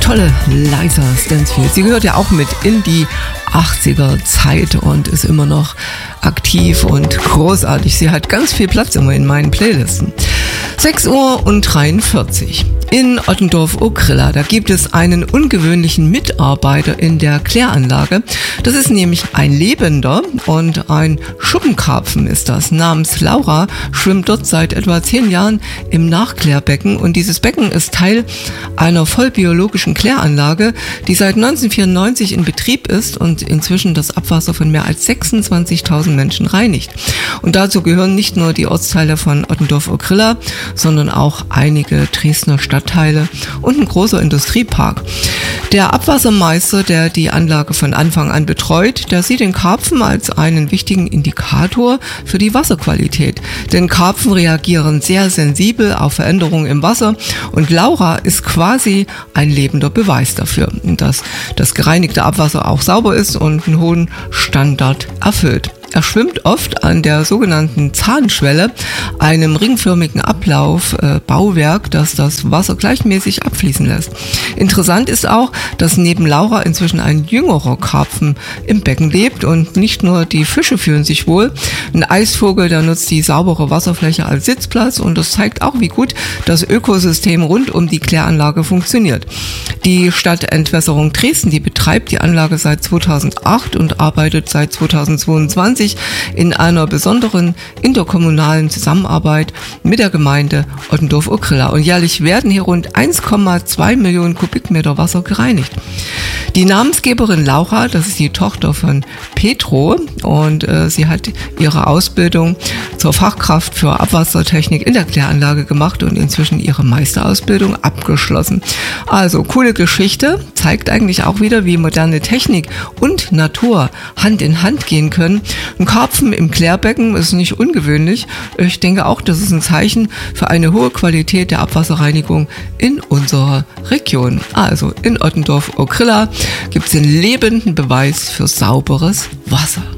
tolle Liza Stansfield. Sie gehört ja auch mit in die 80er Zeit und ist immer noch aktiv und großartig. Sie hat ganz viel Platz immer in meinen Playlisten. 6:43 Uhr. In Ottendorf-Okrilla, da gibt es einen ungewöhnlichen Mitarbeiter in der Kläranlage. Das ist nämlich ein Lebender und ein Schuppenkarpfen ist das. Namens Laura schwimmt dort seit etwa 10 Jahren im Nachklärbecken und dieses Becken ist Teil einer vollbiologischen Kläranlage, die seit 1994 in Betrieb ist und inzwischen das Abwasser von mehr als 26.000 Menschen reinigt. Und dazu gehören nicht nur die Ortsteile von Ottendorf-Okrilla, sondern auch einige Dresdner Stadtteile und ein großer Industriepark. Der Abwassermeister, der die Anlage von Anfang an betreut, der sieht den Karpfen als einen wichtigen Indikator für die Wasserqualität. Denn Karpfen reagieren sehr sensibel auf Veränderungen im Wasser und Laura ist quasi ein lebender Beweis dafür, dass das gereinigte Abwasser auch sauber ist und einen hohen Standard erfüllt. Er schwimmt oft an der sogenannten Zahnschwelle, einem ringförmigen Bauwerk, das das Wasser gleichmäßig abfließen lässt. Interessant ist auch, dass neben Laura inzwischen ein jüngerer Karpfen im Becken lebt und nicht nur die Fische fühlen sich wohl. Ein Eisvogel, der nutzt die saubere Wasserfläche als Sitzplatz und das zeigt auch, wie gut das Ökosystem rund um die Kläranlage funktioniert. Die Stadtentwässerung Dresden, die betreibt die Anlage seit 2008 und arbeitet seit 2022 in einer besonderen interkommunalen Zusammenarbeit mit der Gemeinde Ottendorf-Okrilla. Und jährlich werden hier rund 1,2 Millionen Kubikmeter Wasser gereinigt. Die Namensgeberin Laura, das ist die Tochter von Petro und sie hat ihre Ausbildung zur Fachkraft für Abwassertechnik in der Kläranlage gemacht und inzwischen ihre Meisterausbildung abgeschlossen. Also coole Geschichte, zeigt eigentlich auch wieder, wie moderne Technik und Natur Hand in Hand gehen können. Ein Karpfen im Klärbecken ist nicht ungewöhnlich. Ich denke auch, das ist ein Zeichen für eine hohe Qualität der Abwasserreinigung in unserer Region. Also in Ottendorf-Okrilla gibt es den lebenden Beweis für sauberes Wasser.